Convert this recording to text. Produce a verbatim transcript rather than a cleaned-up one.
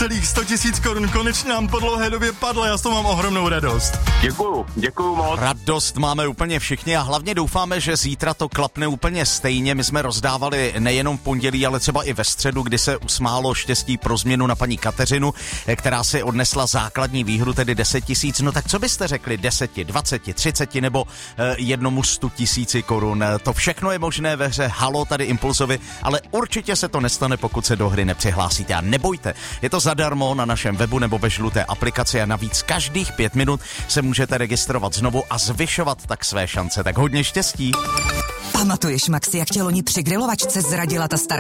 Celých sto tisíc korun, konečně nám po dlouhé době padlo, já s toho mám ohromnou radost. Děkuju, děkuju moc. Radost máme úplně všichni a hlavně doufáme, že zítra to klapne úplně stejně. My jsme rozdávali nejenom v pondělí, ale třeba i ve středu, kdy se usmálo štěstí pro změnu na paní Kateřinu, která si odnesla základní výhru, tedy deset tisíc. No tak co byste řekli deset, dvacet, třicet nebo eh, jednomu stu tisíci korun? To všechno je možné ve hře Halo tady Impulsovi, ale určitě se to nestane, pokud se do hry nepřihlásíte. A nebojte, je to zadarmo na našem webu nebo ve žluté aplikaci a navíc každých pět minut se můžete registrovat znovu a zvyšovat tak své šance. Tak hodně štěstí. Pamatuješ, Maxi, jak tě loni při grilovačce zradila ta stará